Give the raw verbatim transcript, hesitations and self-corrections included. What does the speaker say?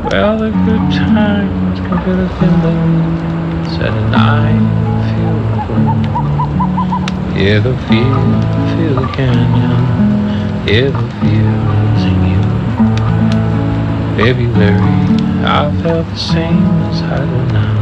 Well, the good times can feel the feel said and I feel the glow. Yeah, the feel, feel the canyon. Yeah, the feels in you. February, I felt the same as I do now.